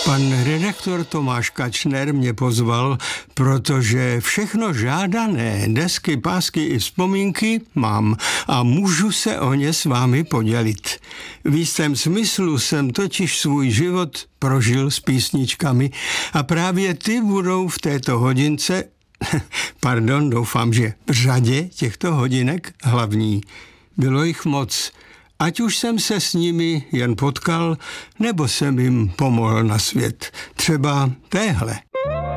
Pan redaktor Tomáš Kačner mě pozval, protože všechno žádané, desky, pásky i vzpomínky mám a můžu se o ně s vámi podělit. V jistém smyslu jsem totiž svůj život prožil s písničkami a právě ty budou v této hodince, doufám, že v řadě těchto hodinek hlavní. Bylo jich moc. Ať už jsem se s nimi jen potkal, nebo jsem jim pomohl na svět. Třeba téhle.